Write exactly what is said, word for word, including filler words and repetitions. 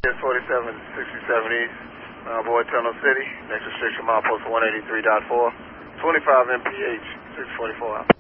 forty-seven sixty-seven East, uh, Boyd Tunnel City, next restriction mile post one eighty-three point four, twenty-five M P H, six forty-four out.